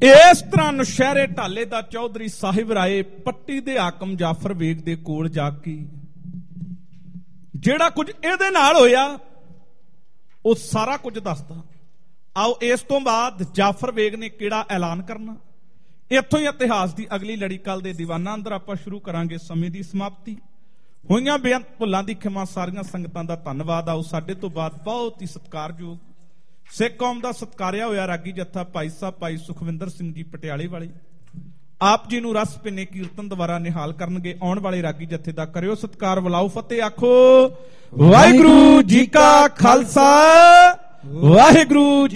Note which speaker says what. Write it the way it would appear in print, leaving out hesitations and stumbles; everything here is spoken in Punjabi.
Speaker 1: ਇਸ ਤਰ੍ਹਾਂ ਨੁਸ਼ਹਿਰੇ ਢਾਲੇ ਦਾ ਚੌਧਰੀ ਸਾਹਿਬ ਰਾਏ ਪੱਟੀ ਦੇ ਹਾਕਮ ਜਾਫਰ ਬੇਗ ਦੇ ਕੋਲ ਜਾ ਕੇ ਜਿਹੜਾ ਕੁਝ ਇਹਦੇ ਨਾਲ ਹੋਇਆ ਉਹ ਸਾਰਾ ਕੁਝ ਦੱਸਦਾ। ਆਓ ਇਸ ਤੋਂ ਬਾਅਦ ਜਾਫਰ ਬੇਗ ਨੇ ਕਿਹੜਾ ਐਲਾਨ ਕਰਨਾ, ਇੱਥੋਂ ਹੀ ਇਤਿਹਾਸ ਦੀ ਅਗਲੀ ਲੜੀ ਕੱਲ ਦੇ ਦੀਵਾਨਾਂ ਅੰਦਰ ਆਪਾਂ ਸ਼ੁਰੂ ਕਰਾਂਗੇ। ਸਮੇਂ ਦੀ ਸਮਾਪਤੀ ਹੋਈਆਂ ਬੇਅੰਤ ਭੁੱਲਾਂ ਦੀ ਖਿਮਾ ਸਾਰੀਆਂ ਸੰਗਤਾਂ ਦਾ ਧੰਨਵਾਦ। ਆਓ ਸਾਡੇ ਤੋਂ ਬਾਅਦ ਬਹੁਤ ਹੀ ਸਤਿਕਾਰਯੋਗ ਸਿੱਖ ਕੌਮ ਦਾ ਸਤਿਕਾਰਿਆ ਹੋਇਆ ਰਾਗੀ ਜੱਥਾ ਭਾਈ ਸਾਹਿਬ ਭਾਈ ਸੁਖਵਿੰਦਰ ਸਿੰਘ ਜੀ ਪਟਿਆਲੇ ਵਾਲੇ ਆਪ ਜੀ ਨੂੰ ਰਸ ਪਿੰਨੇ ਕੀਰਤਨ ਦੁਆਰਾ ਨਿਹਾਲ ਕਰਨਗੇ। ਆਉਣ ਵਾਲੇ ਰਾਗੀ ਜੱਥੇ ਦਾ ਕਰਿਓ ਸਤਿਕਾਰ, ਬੁਲਾਓ ਫਤਿਹ, ਆਖੋ ਵਾਹਿਗੁਰੂ ਜੀ ਕਾ ਖਾਲਸਾ ਵਾਹਿਗੁਰੂ